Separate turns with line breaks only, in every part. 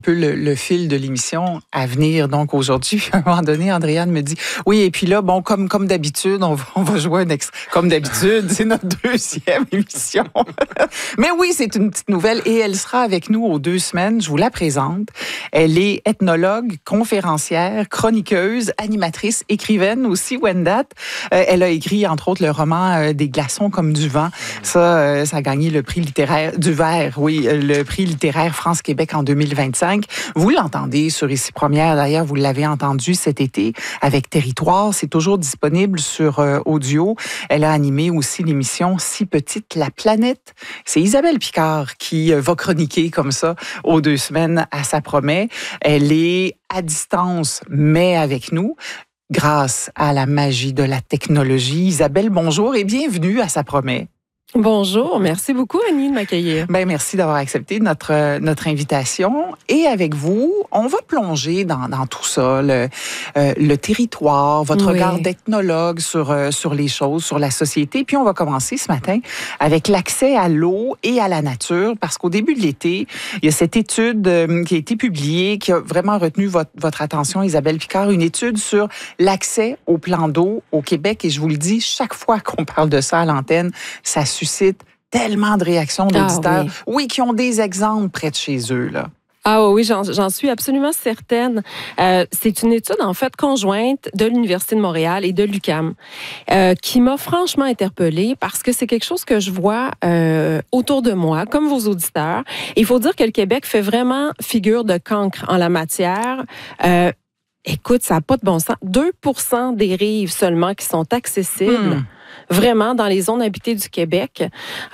peu le fil de l'émission à venir. Donc, aujourd'hui, à un moment donné, Andréane me dit, oui, et puis là, bon, comme d'habitude, on va jouer un extrait. Comme d'habitude, c'est notre deuxième émission. Mais oui, c'est une petite nouvelle et elle sera avec nous aux 2 semaines. Je vous la présente. Elle est ethnologue, conférencière, chroniqueuse, animatrice, écrivaine aussi, Wendat. Elle a écrit, entre autres, le roman Des glaçons comme du vent. Ça a gagné le prix littéraire du Verre, oui, le prix littéraire France-Québec en 2025. Vous l'entendez sur Ici Première, d'ailleurs, vous l'avez entendu cet été avec Territoire. C'est toujours disponible sur audio. Elle a animé aussi l'émission Si petite la planète. C'est Isabelle Picard qui va chroniquer comme ça aux 2 semaines à Ça promet. Elle est à distance, mais avec nous, grâce à la magie de la technologie. Isabelle, bonjour et bienvenue à Ça promet.
Bonjour, merci beaucoup Annie de m'accueillir.
Ben merci d'avoir accepté notre invitation. Et avec vous, on va plonger dans tout ça, le territoire, votre regard d'ethnologue sur les choses, sur la société. Puis on va commencer ce matin avec l'accès à l'eau et à la nature, parce qu'au début de l'été, il y a cette étude qui a été publiée, qui a vraiment retenu votre attention, Isabelle Picard, une étude sur l'accès au plan d'eau au Québec. Et je vous le dis, chaque fois qu'on parle de ça à l'antenne, ça suscite tellement de réactions d'auditeurs, qui ont des exemples près de chez eux, là.
Ah oui, j'en suis absolument certaine. C'est une étude, en fait, conjointe de l'Université de Montréal et de l'UQAM qui m'a franchement interpellée parce que c'est quelque chose que je vois autour de moi, comme vos auditeurs. Il faut dire que le Québec fait vraiment figure de cancre en la matière. Écoute, ça n'a pas de bon sens. 2% des rives seulement qui sont accessibles vraiment dans les zones habitées du Québec.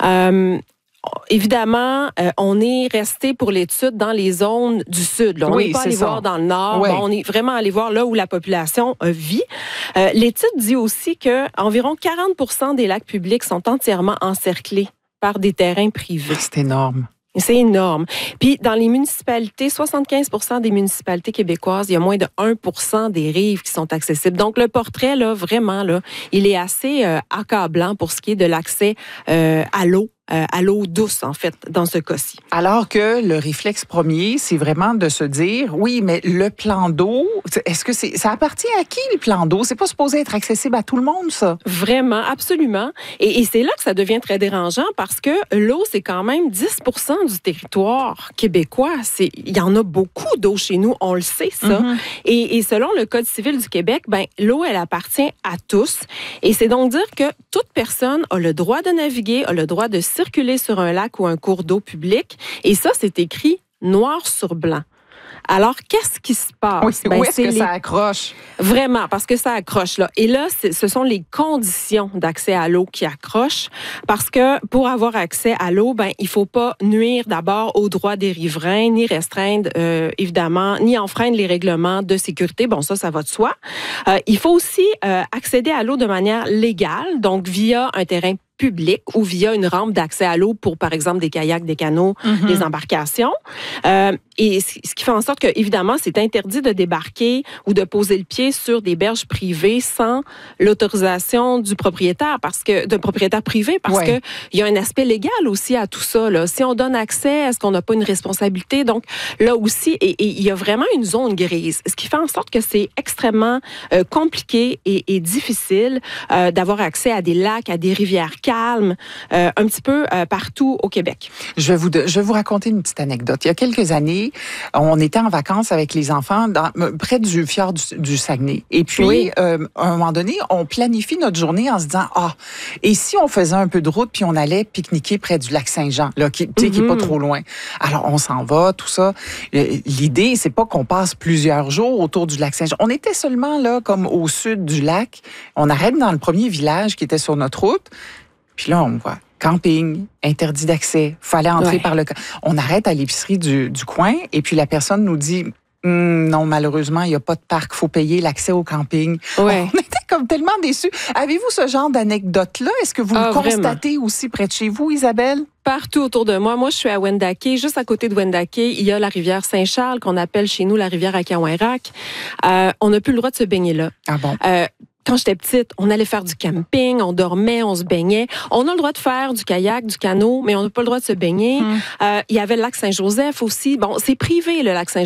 Évidemment, on est resté pour l'étude dans les zones du sud. Là. On n'est pas allé voir dans le nord. Oui. On est vraiment allé voir là où la population vit. L'étude dit aussi que environ 40% des lacs publics sont entièrement encerclés par des terrains privés.
C'est énorme.
C'est énorme. Puis, dans les municipalités, 75% des municipalités québécoises, il y a moins de 1% des rives qui sont accessibles. Donc, le portrait, là, vraiment, là, il est assez accablant pour ce qui est de l'accès à l'eau douce, en fait, dans ce cas-ci.
Alors que le réflexe premier, c'est vraiment de se dire, oui, mais le plan d'eau, est-ce que ça appartient à qui, le plan d'eau? C'est pas supposé être accessible à tout le monde, ça?
Vraiment, absolument. Et c'est là que ça devient très dérangeant parce que l'eau, c'est quand même 10% du territoire québécois. Il y en a beaucoup d'eau chez nous, on le sait, ça. Mm-hmm. Et selon le Code civil du Québec, l'eau, elle appartient à tous. Et c'est donc dire que toute personne a le droit de naviguer, a le droit de circuler sur un lac ou un cours d'eau public. Et ça, c'est écrit noir sur blanc. Alors, qu'est-ce qui se passe?
Oui, où est-ce que ça accroche?
Vraiment, parce que ça accroche, là. Et là, ce sont les conditions d'accès à l'eau qui accrochent. Parce que pour avoir accès à l'eau, il faut pas nuire d'abord aux droits des riverains, ni restreindre, évidemment, ni enfreindre les règlements de sécurité. Bon, ça va de soi. Il faut aussi accéder à l'eau de manière légale, donc via un terrain public ou via une rampe d'accès à l'eau pour, par exemple, des kayaks, des canots, des embarcations. Et ce qui fait en sorte que, évidemment, c'est interdit de débarquer ou de poser le pied sur des berges privées sans l'autorisation du propriétaire, d'un propriétaire privé, parce que il y a un aspect légal aussi à tout ça, là. Si on donne accès, est-ce qu'on n'a pas une responsabilité? Donc, là aussi, et il y a vraiment une zone grise, ce qui fait en sorte que c'est extrêmement compliqué et difficile d'avoir accès à des lacs, à des rivières calmes, un petit peu partout au Québec.
Je vais vous raconter une petite anecdote. Il y a quelques années, on était en vacances avec les enfants près du fjord du Saguenay. Et puis, à un moment donné, on planifie notre journée en se disant, et si on faisait un peu de route puis on allait pique-niquer près du lac Saint-Jean, là, qui est pas trop loin. Alors, on s'en va, tout ça. L'idée, c'est pas qu'on passe plusieurs jours autour du lac Saint-Jean. On était seulement là, comme au sud du lac. On arrête dans le premier village qui était sur notre route. Puis là, on voit camping, interdit d'accès, fallait entrer par le... On arrête à l'épicerie du coin et puis la personne nous dit non, malheureusement, il n'y a pas de parc, il faut payer l'accès au camping. Ouais. On était comme tellement déçus. Avez-vous ce genre d'anecdote-là? Est-ce que vous le constatez aussi près de chez vous, Isabelle?
Partout autour de moi. Moi, je suis à Wendake. Juste à côté de Wendake, il y a la rivière Saint-Charles, qu'on appelle chez nous la rivière Akaouirak. On n'a plus le droit de se baigner là.
Ah bon?
Quand j'étais petite, on allait faire du camping, on dormait, on se baignait. On a le droit de faire du kayak, du canot, mais on n'a pas le droit de se baigner. Il y avait le lac Saint-Joseph aussi. Bon, c'est privé, le lac Saint-Joseph.